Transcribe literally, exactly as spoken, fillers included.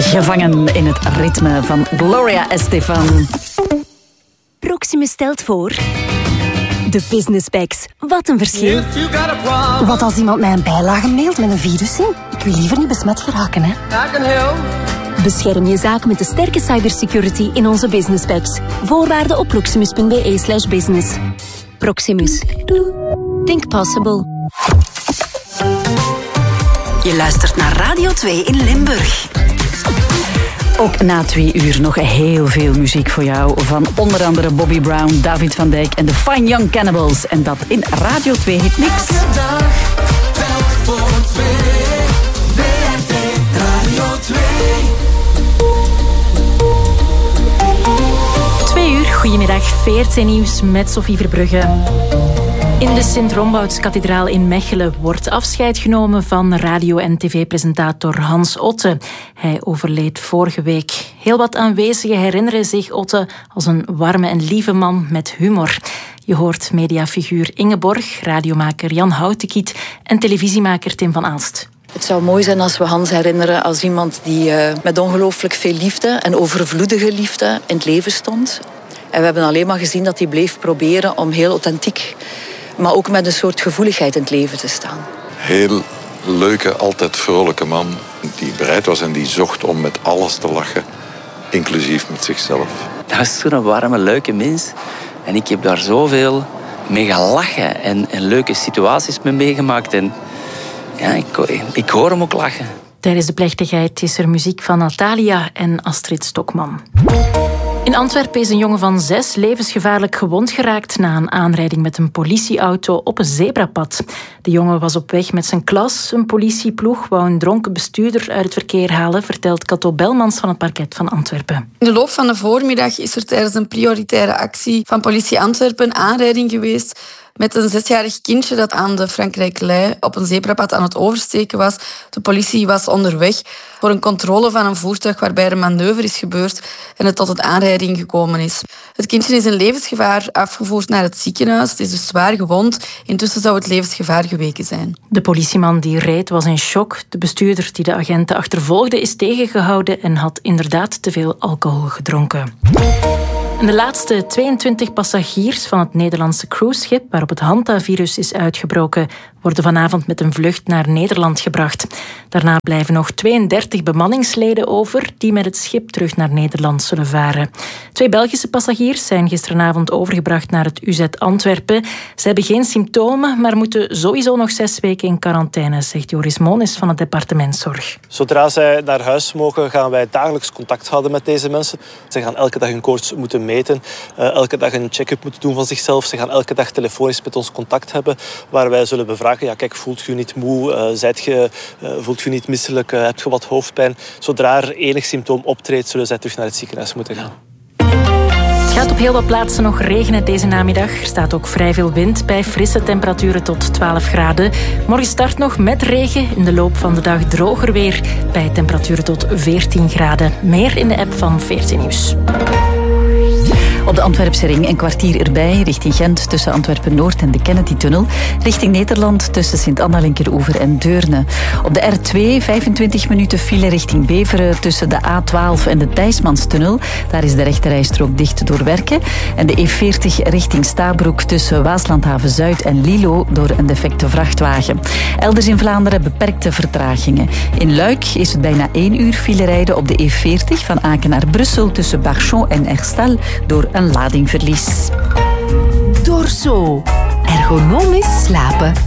Gevangen in het ritme van Gloria Estefan. Proximus stelt voor... De Business Packs. Wat een verschil. Wat als iemand mij een bijlage mailt met een virus in? Ik wil liever niet besmet geraken, hè. Bescherm je zaak met de sterke cybersecurity in onze Business Packs. Voorwaarden op proximus.be slash business. Proximus. Think possible. Je luistert naar Radio twee in Limburg. Ook na twee uur nog heel veel muziek voor jou. Van onder andere Bobby Brown, David van Dijk en de Fine Young Cannibals. En dat in Radio twee Hit Mix. Twee uur, goedemiddag, V R T Nieuws met Sophie Verbrugge. In de Sint-Rombouts-kathedraal in Mechelen wordt afscheid genomen van radio- en tv-presentator Hans Otte. Hij overleed vorige week. Heel wat aanwezigen herinneren zich Otte als een warme en lieve man met humor. Je hoort mediafiguur Inge Borg, radiomaker Jan Houtekiet en televisiemaker Tim van Aalst. Het zou mooi zijn als we Hans herinneren als iemand die uh, met ongelooflijk veel liefde en overvloedige liefde in het leven stond. En we hebben alleen maar gezien dat hij bleef proberen om heel authentiek, maar ook met een soort gevoeligheid in het leven te staan. Heel leuke, altijd vrolijke man die bereid was en die zocht om met alles te lachen, inclusief met zichzelf. Dat was zo'n warme, leuke mens. En ik heb daar zoveel mee gelachen en, en leuke situaties mee meegemaakt. En ja, ik, ik hoor hem ook lachen. Tijdens de plechtigheid is er muziek van Natalia en Astrid Stokman. In Antwerpen is een jongen van zes levensgevaarlijk gewond geraakt na een aanrijding met een politieauto op een zebrapad. De jongen was op weg met zijn klas. Een politieploeg wou een dronken bestuurder uit het verkeer halen, vertelt Cato Belmans van het parket van Antwerpen. In de loop van de voormiddag is er tijdens een prioritaire actie van politie Antwerpen een aanrijding geweest met een zesjarig kindje dat aan de Frankrijklei op een zebrapad aan het oversteken was. De politie was onderweg voor een controle van een voertuig waarbij er een manoeuvre is gebeurd en het tot een aanrijding gekomen is. Het kindje is in levensgevaar afgevoerd naar het ziekenhuis. Het is dus zwaar gewond. Intussen zou het levensgevaar geweken zijn. De politieman die reed was in shock. De bestuurder die de agenten achtervolgde is tegengehouden en had inderdaad te veel alcohol gedronken. En de laatste tweeëntwintig passagiers van het Nederlandse cruiseschip waarop het hantavirus is uitgebroken, worden vanavond met een vlucht naar Nederland gebracht. Daarna blijven nog tweeëndertig bemanningsleden over die met het schip terug naar Nederland zullen varen. Twee Belgische passagiers zijn gisteravond overgebracht naar het U Z Antwerpen. Ze hebben geen symptomen, maar moeten sowieso nog zes weken in quarantaine, zegt Joris Moonis van het departement Zorg. Zodra zij naar huis mogen, gaan wij dagelijks contact houden met deze mensen. Ze gaan elke dag hun koorts moeten meten, uh, elke dag een check-up moeten doen van zichzelf. Ze gaan elke dag telefonisch met ons contact hebben, waar wij zullen bevragen. Ja, kijk, voelt je niet moe? Uh, zijt je, uh, voelt je niet misselijk? Uh, heb je wat hoofdpijn? Zodra er enig symptoom optreedt, zullen zij terug naar het ziekenhuis moeten gaan. Het gaat op heel wat plaatsen nog regenen deze namiddag. Er staat ook vrij veel wind bij frisse temperaturen tot twaalf graden. Morgen start nog met regen. In de loop van de dag droger weer bij temperaturen tot veertien graden. Meer in de app van V R T Nieuws. Op de Antwerpse ring een kwartier erbij, richting Gent tussen Antwerpen-Noord en de Kennedy-tunnel. Richting Nederland tussen Sint-Anna-Linkeroever en Deurne. Op de R twee vijfentwintig minuten file richting Beveren tussen de A twaalf en de Thijsmanstunnel. Daar is de rechterrijstrook dicht door werken. En de E veertig richting Stabroek tussen Waaslandhaven-Zuid en Lilo door een defecte vrachtwagen. Elders in Vlaanderen beperkte vertragingen. In Luik is het bijna één uur file rijden op de E veertig van Aken naar Brussel tussen Barchon en Erstal door een ladingverlies. Dorso. Ergonomisch slapen.